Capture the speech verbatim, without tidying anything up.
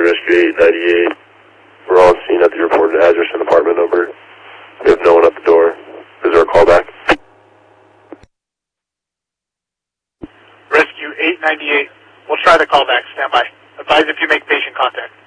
Rescue eight ninety-eight. We're on scene at the reported address and apartment number. We have no one at the door. Is there a callback? Rescue eight ninety-eight. We'll try the callback. Stand by. Advise if you make patient contact.